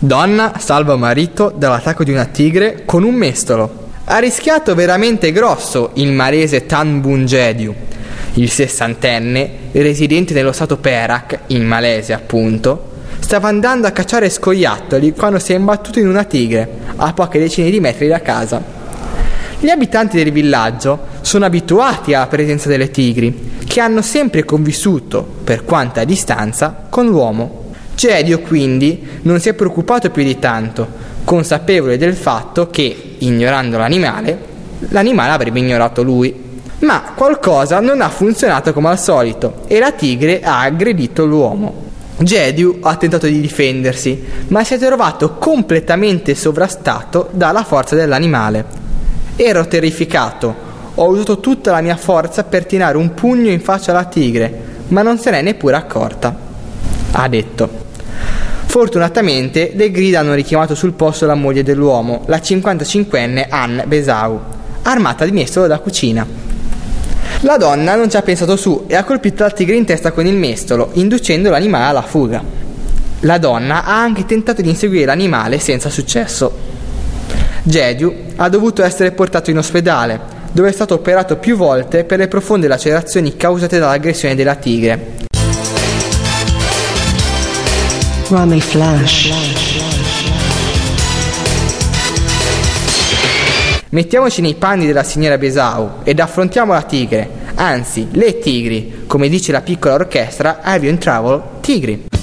Donna salva marito dall'attacco di una tigre con un mestolo. Ha rischiato veramente grosso il malese Tan Boon Gediu. Il sessantenne, residente nello stato Perak, in Malesia appunto, stava andando a cacciare scoiattoli quando si è imbattuto in una tigre, a poche decine di metri da casa. Gli abitanti del villaggio sono abituati alla presenza delle tigri, che hanno sempre convissuto, per quanta distanza, con l'uomo. Gediu quindi non si è preoccupato più di tanto, consapevole del fatto che, ignorando l'animale avrebbe ignorato lui. Ma qualcosa non ha funzionato come al solito e la tigre ha aggredito l'uomo. Gediu ha tentato di difendersi, ma si è trovato completamente sovrastato dalla forza dell'animale. Ero terrificato, ho usato tutta la mia forza per tirare un pugno in faccia alla tigre, ma non se n'è neppure accorta, ha detto. Fortunatamente le grida hanno richiamato sul posto la moglie dell'uomo, la 55enne Ann Besau, armata di mestolo da cucina. La donna non ci ha pensato su e ha colpito la tigre in testa con il mestolo, inducendo l'animale alla fuga. La donna ha anche tentato di inseguire l'animale senza successo. Gediu ha dovuto essere portato in ospedale, dove è stato operato più volte per le profonde lacerazioni causate dall'aggressione della tigre. Rummy Flash. Mettiamoci nei panni della signora Besau ed affrontiamo la tigre, anzi le tigri, come dice la piccola orchestra Have You in Trouble, Tigri.